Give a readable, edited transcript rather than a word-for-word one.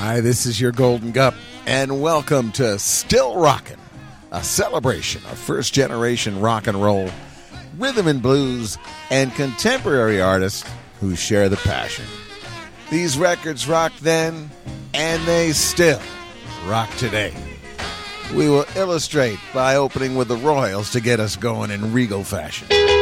Hi, this is your Golden Gup, and welcome to Still Rockin', a celebration of first-generation rock and roll, rhythm and blues, and contemporary artists who share the passion. These records rocked then, and they still rock today. We will illustrate by opening with the Royals to get us going in regal fashion.